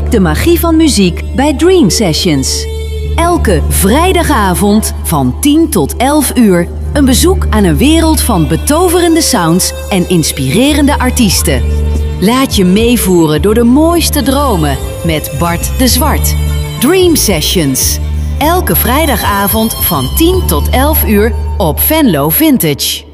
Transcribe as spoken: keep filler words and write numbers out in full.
Ontdek de magie van muziek bij Dream Sessions. Elke vrijdagavond van tien tot elf uur een bezoek aan een wereld van betoverende sounds en inspirerende artiesten. Laat je meevoeren door de mooiste dromen met Bart de Zwart. Dream Sessions. Elke vrijdagavond van tien tot elf uur op Venlo Vintage.